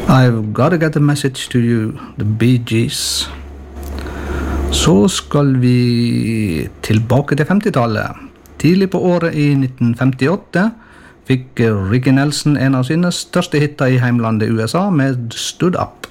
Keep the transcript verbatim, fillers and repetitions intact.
I've gotta get a message to you, the Bee Gees. Så skal vi tilbake til femtitallet. Tidlig på året i nitten femtiåtte fikk Ricky Nelson en av sine største hitter i heimlandet U S A med Stood Up.